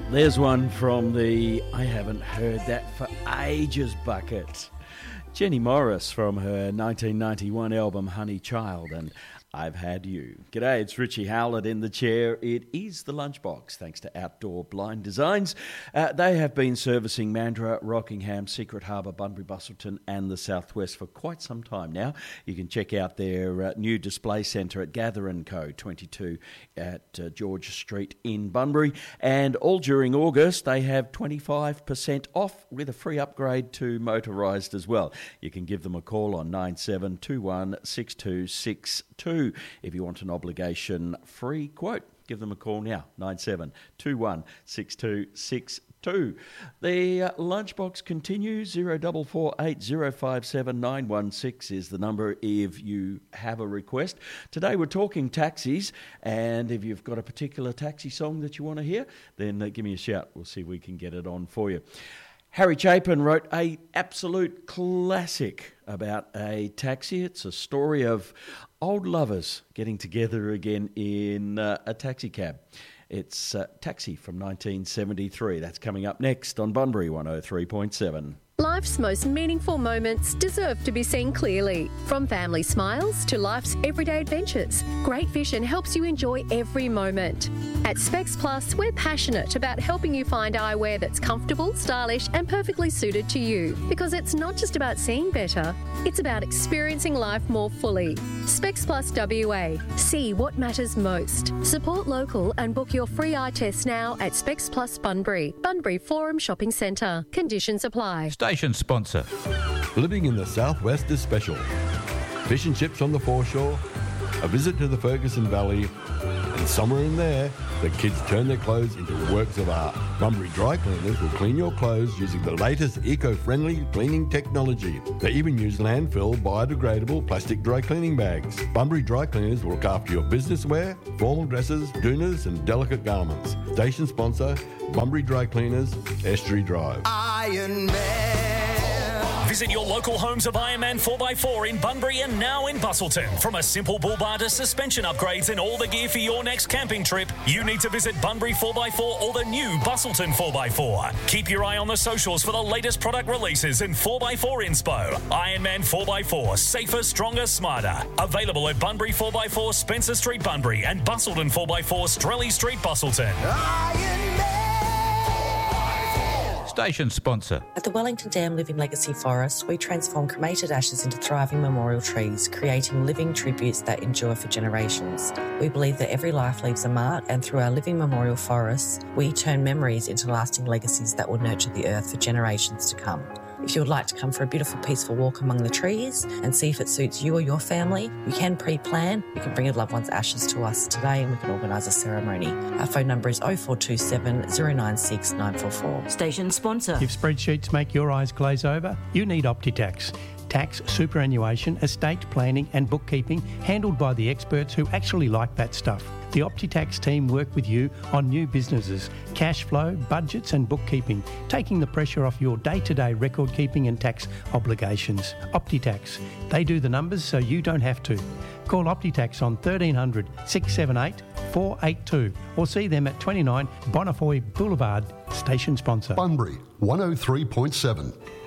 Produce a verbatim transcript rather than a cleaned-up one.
There's one from the I haven't heard that for ages bucket. Jenny Morris from her nineteen ninety-one album Honey Child and I've Had You. G'day, it's Richie Howlett in the chair. It is the Lunchbox, thanks to Outdoor Blind Designs. Uh, they have been servicing Mandurah, Rockingham, Secret Harbour, Bunbury, Busselton and the Southwest for quite some time now. You can check out their uh, new display centre at Gather and Co, twenty-two at uh, George Street in Bunbury. And all during August, they have twenty-five percent off with a free upgrade to motorised as well. You can give them a call on nine seven two one six two six two. If you want an obligation-free quote, give them a call now, nine seven two one six two six two. The uh, Lunchbox continues, zero four four eight zero five seven nine one six is the number if you have a request. Today we're talking taxis, and if you've got a particular taxi song that you want to hear, then uh, give me a shout. We'll see if we can get it on for you. Harry Chapin wrote a absolute classic about a taxi. It's a story of old lovers getting together again in uh, a taxi cab. It's uh, Taxi from nineteen seventy-three. That's coming up next on Bunbury one oh three point seven. Life's most meaningful moments deserve to be seen clearly. From family smiles to life's everyday adventures, Great Vision helps you enjoy every moment. At Specs Plus, we're passionate about helping you find eyewear that's comfortable, stylish and perfectly suited to you. Because it's not just about seeing better, it's about experiencing life more fully. Specs Plus W A. See what matters most. Support local and book your free eye test now at Specs Plus Bunbury, Bunbury Forum Shopping Centre. Conditions apply. Station sponsor. Living in the southwest is special. Fish and chips on the foreshore, a visit to the Ferguson Valley, and somewhere in there, the kids turn their clothes into works of art. Bunbury Dry Cleaners will clean your clothes using the latest eco-friendly cleaning technology. They even use landfill biodegradable plastic dry cleaning bags. Bunbury Dry Cleaners will look after your business wear, formal dresses, doonas and delicate garments. Station sponsor, Bunbury Dry Cleaners, Estuary Drive. Iron Man. Visit your local homes of Ironman four by four in Bunbury and now in Busselton. From a simple bull bar to suspension upgrades and all the gear for your next camping trip, you need to visit Bunbury four by four or the new Busselton four by four. Keep your eye on the socials for the latest product releases and four by four inspo. Ironman four by four, safer, stronger, smarter. Available at Bunbury four by four, Spencer Street, Bunbury, and Busselton four by four, Strelly Street, Busselton. Iron Man. Station sponsor. At the Wellington Dam Living Legacy Forest, we transform cremated ashes into thriving memorial trees, creating living tributes that endure for generations. We believe that every life leaves a mark, and through our living memorial forests, we turn memories into lasting legacies that will nurture the earth for generations to come. If you would like to come for a beautiful, peaceful walk among the trees and see if it suits you or your family, you can pre-plan. You can bring your loved one's ashes to us today and we can organise a ceremony. Our phone number is oh four two seven, oh nine six, nine four four. Station sponsor. If spreadsheets make your eyes glaze over, you need OptiTax. Tax, superannuation, estate planning and bookkeeping handled by the experts who actually like that stuff. The OptiTax team work with you on new businesses, cash flow, budgets and bookkeeping, taking the pressure off your day-to-day record keeping and tax obligations. OptiTax. They do the numbers so you don't have to. Call OptiTax on thirteen hundred, six seven eight, four eight two or see them at twenty-nine Bonnefoy Boulevard, station sponsor. Bunbury one oh three point seven.